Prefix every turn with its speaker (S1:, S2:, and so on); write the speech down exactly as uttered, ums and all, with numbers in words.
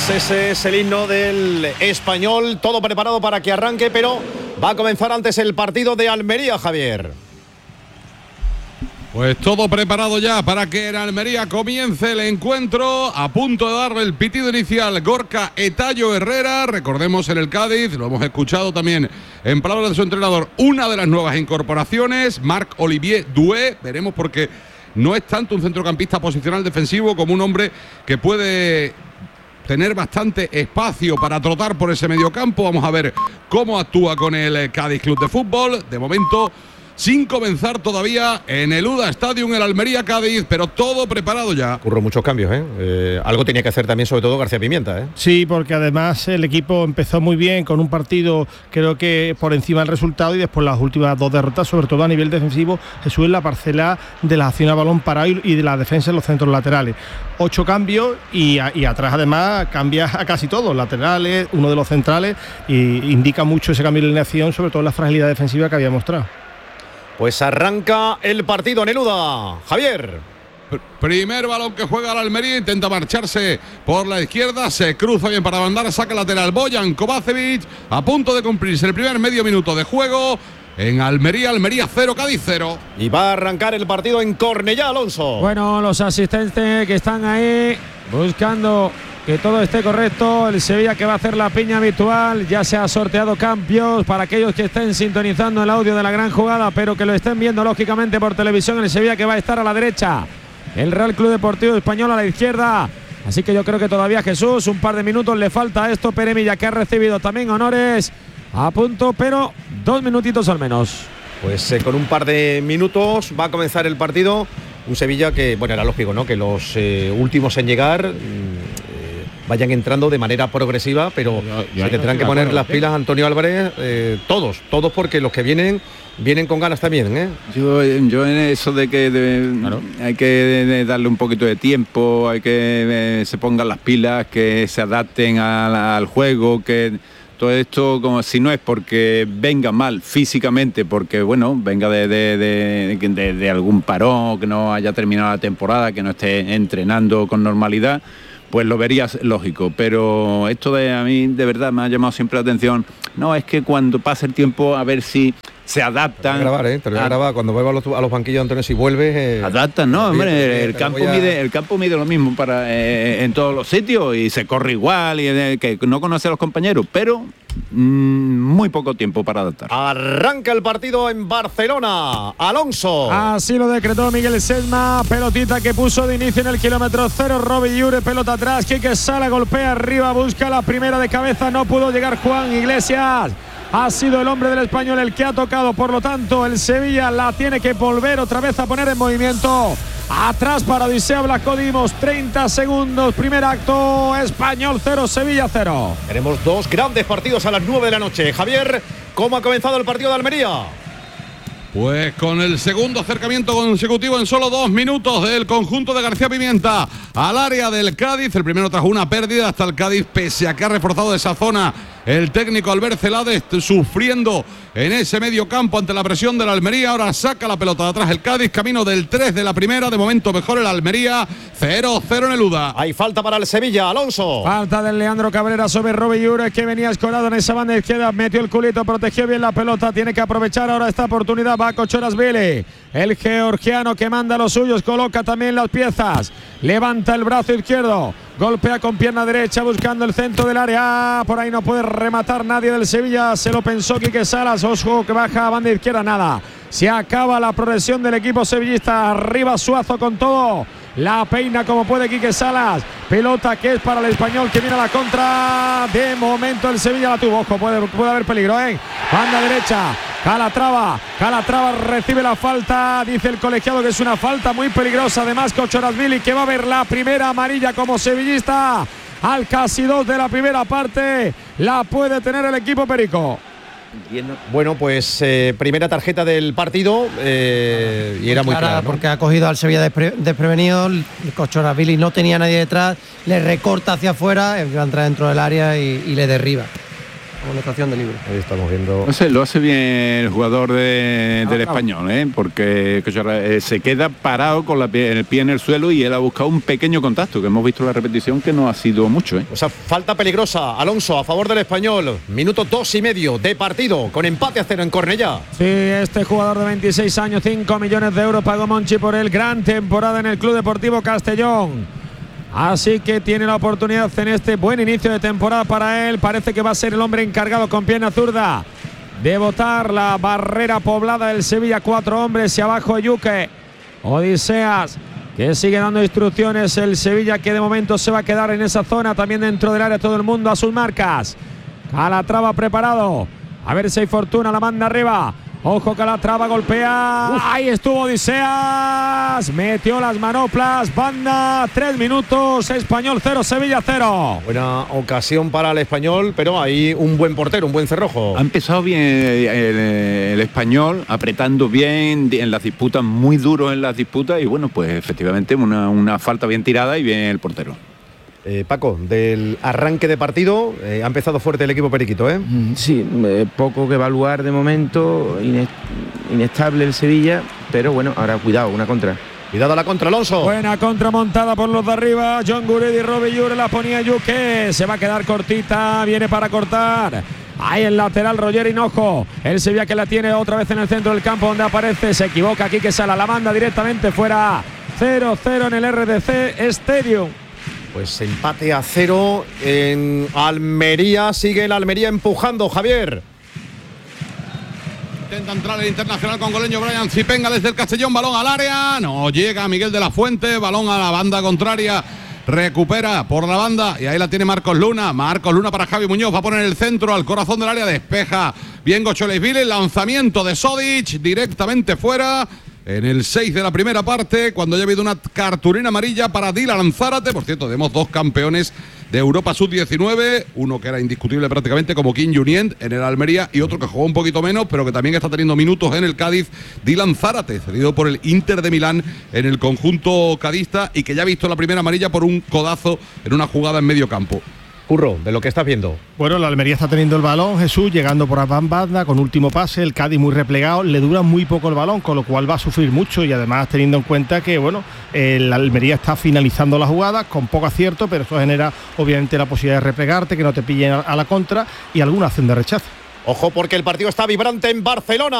S1: Pues ese es el himno del Español, todo preparado para que arranque, pero va a comenzar antes el partido de Almería, Javier.
S2: Pues todo preparado ya para que en Almería comience el encuentro. A punto de darle el pitido inicial Gorka Etayo Herrera. Recordemos en el Cádiz, lo hemos escuchado también en palabras de su entrenador, una de las nuevas incorporaciones, Marc-Olivier Doué. Veremos porque no es tanto un centrocampista posicional defensivo como un hombre que puede tener bastante espacio para trotar por ese mediocampo. Vamos a ver cómo actúa con el Cádiz Club de Fútbol. De momento, sin comenzar todavía en el U D A Stadium, el Almería Cádiz, pero todo preparado ya.
S1: Ocurrió muchos cambios, ¿eh? ¿eh? Algo tenía que hacer también, sobre todo García Pimienta, ¿eh?
S3: Sí, porque además el equipo empezó muy bien con un partido, creo que por encima del resultado, y después las últimas dos derrotas, sobre todo a nivel defensivo, Jesús, en la parcela de la acción a balón parado y de la defensa en los centros laterales. Ocho cambios y, a, y atrás además cambia a casi todos, laterales, uno de los centrales, y indica mucho ese cambio de alineación, sobre todo en la fragilidad defensiva que había mostrado.
S1: Pues arranca el partido en el U D A. Javier.
S2: Primer balón que juega la Almería, intenta marcharse por la izquierda, se cruza bien para mandar, saca lateral Bojan Kovacevic, a punto de cumplirse el primer medio minuto de juego en Almería. Almería cero, Cádiz cero.
S1: Y va a arrancar el partido en Cornellá, Alonso.
S4: Bueno, los asistentes que están ahí buscando que todo esté correcto. El Sevilla que va a hacer la piña habitual. Ya se ha sorteado cambios para aquellos que estén sintonizando el audio de la gran jugada, pero que lo estén viendo lógicamente por televisión. El Sevilla que va a estar a la derecha, el Real Club Deportivo Español a la izquierda. Así que yo creo que todavía Jesús, un par de minutos le falta a esto. Pere Milla, que ha recibido también honores, a punto, pero dos minutitos al menos.
S1: Pues eh, con un par de minutos va a comenzar el partido. Un Sevilla que, bueno, era lógico, ¿no?, que los eh, últimos en llegar vayan entrando de manera progresiva, pero yo, yo se tendrán no que poner las pilas Antonio Álvarez, eh, todos, todos, porque los que vienen, vienen con ganas también, ¿eh?
S5: Yo, yo en eso de que de, claro. hay que de darle un poquito de tiempo, hay que eh, se pongan las pilas, que se adapten a, al juego, que todo esto, como si no es porque venga mal físicamente, porque bueno, venga de, de, de, de, de algún parón, que no haya terminado la temporada, que no esté entrenando con normalidad, pues lo verías lógico, pero esto de a mí de verdad me ha llamado siempre la atención. No, es que cuando pase el tiempo a ver si se adaptan.
S1: Te voy a grabar, ¿eh? Te lo voy a grabar cuando vuelva a los, a los banquillos, Antonio, si vuelves. Eh,
S5: adaptan, no, hombre, el, el campo a... mide, el campo mide lo mismo para eh, en todos los sitios y se corre igual y eh, que no conoce a los compañeros, pero mmm, muy poco tiempo para adaptar.
S1: Arranca el partido en Barcelona, Alonso.
S4: Así lo decretó Miguel Sedma, pelotita que puso de inicio en el kilómetro cero, Robbie Llure, pelota atrás, Quique Sala golpea arriba, busca la primera de cabeza, no pudo llegar Juan Iglesias. Ha sido el hombre del Español el que ha tocado, por lo tanto el Sevilla la tiene que volver otra vez a poner en movimiento. Atrás para Odisea Blasco-Dimos, treinta segundos, primer acto, Español cero, Sevilla cero.
S1: Tenemos dos grandes partidos a las nueve de la noche. Javier, ¿cómo ha comenzado el partido de Almería?
S2: Pues con el segundo acercamiento consecutivo en solo dos minutos del conjunto de García Pimienta al área del Cádiz. El primero trajo una pérdida hasta el Cádiz, pese a que ha reforzado esa zona el técnico Albert Celades, sufriendo en ese medio campo ante la presión de la Almería. Ahora saca la pelota de atrás el Cádiz, camino del tres de la primera. De momento mejor el Almería, cero cero en el U D A.
S1: Hay falta para el Sevilla, Alonso.
S4: Falta del Leandro Cabrera sobre Robbie Llure, que venía escorado en esa banda izquierda, metió el culito, protegió bien la pelota, tiene que aprovechar ahora esta oportunidad. Va Kochorashvili, el georgiano que manda a los suyos, coloca también las piezas, levanta el brazo izquierdo, golpea con pierna derecha buscando el centro del área. Por ahí no puede rematar nadie del Sevilla. Se lo pensó Quique Salas. Ojo que baja a banda izquierda. Nada. Se acaba la progresión del equipo sevillista. Arriba Suazo con todo. La peina como puede Quique Salas. Pelota que es para el Español, que viene a la contra. De momento el Sevilla la tuvo. Ojo, puede, puede haber peligro, ¿eh? Banda derecha. Calatrava. Calatrava recibe la falta. Dice el colegiado que es una falta muy peligrosa. Además, Kochorashvili, que va a ver la primera amarilla como sevillista. Al casi dos de la primera parte. La puede tener el equipo perico.
S1: Bueno, pues eh, primera tarjeta del partido eh, y era muy clara, ¿no?
S6: Porque ha cogido al Sevilla despre desprevenido. Kochorashvili no tenía nadie detrás, le recorta hacia afuera, va a entrar dentro del área y, y le derriba. amonestación de libre.
S1: Ahí estamos viendo.
S5: No sé, lo hace bien el jugador de, del Español, ¿eh? Porque eh, se queda parado con la pie, el pie en el suelo y él ha buscado un pequeño contacto, que hemos visto en la repetición que no ha sido mucho, ¿eh?
S1: O sea, falta peligrosa. Alonso a favor del Español. Minuto dos y medio de partido, con empate a cero en Cornellá.
S4: Sí, este jugador de veintiséis años, cinco millones de euros pagó Monchi por él. Gran temporada en el Club Deportivo Castellón. Así que tiene la oportunidad en este buen inicio de temporada para él. Parece que va a ser el hombre encargado con pierna zurda de botar la barrera poblada del Sevilla. Cuatro hombres y abajo Yuque. Odiseas, que sigue dando instrucciones. El Sevilla, que de momento se va a quedar en esa zona, también dentro del área, todo el mundo a sus marcas. Calatrava preparado. A ver si hay fortuna, la manda arriba. Ojo, Calatrava golpea. Uf. Ahí estuvo Odiseas. Metió las manoplas. Banda, tres minutos. Español cero, Sevilla cero.
S1: Buena ocasión para el Español, pero hay un buen portero, un buen cerrojo.
S5: Ha empezado bien el, el, el Español, apretando bien en las disputas, muy duro en las disputas. Y bueno, pues efectivamente una, una falta bien tirada y bien el portero.
S1: Eh, Paco, del arranque de partido, eh, ha empezado fuerte el equipo periquito, ¿eh?
S7: Sí, eh, poco que evaluar de momento, inestable el Sevilla, pero bueno, ahora cuidado, una contra.
S1: Cuidado a la contra, Alonso.
S4: Buena contra montada por los de arriba. John Guridi, Robillure, la ponía Yuque. Se va a quedar cortita, viene para cortar. Ahí el lateral, Roger Hinojo. El Sevilla que la tiene otra vez en el centro del campo, donde aparece. Se equivoca aquí, que Sala la manda directamente fuera. cero cero en el R D C Stadium.
S1: Pues empate a cero en Almería. Sigue el Almería empujando, Javier.
S2: Intenta entrar el internacional congoleño Brian Zipenga desde el Castellón. Balón al área. No llega Miguel de la Fuente. Balón a la banda contraria. Recupera por la banda y ahí la tiene Marcos Luna. Marcos Luna para Javi Muñoz. Va a poner el centro al corazón del área. Despeja bien Gocholeisvili. Lanzamiento de Sodic directamente fuera. En el seis de la primera parte, cuando ya ha habido una cartulina amarilla para Dylan Zárate. Por cierto, tenemos dos campeones de Europa sub diecinueve, uno que era indiscutible prácticamente como Kim Junient en el Almería y otro que jugó un poquito menos, pero que también está teniendo minutos en el Cádiz, Dylan Zárate, cedido por el Inter de Milán en el conjunto cadista y que ya ha visto la primera amarilla por un codazo en una jugada en medio campo.
S1: Curro, de lo que estás viendo.
S3: Bueno, la Almería está teniendo el balón, Jesús, llegando por banda con último pase, el Cádiz muy replegado, le dura muy poco el balón, con lo cual va a sufrir mucho y además teniendo en cuenta que, bueno, el Almería está finalizando la jugada con poco acierto, pero eso genera obviamente la posibilidad de replegarte, que no te pillen a la contra y alguna acción de rechazo.
S1: Ojo porque el partido está vibrante en Barcelona.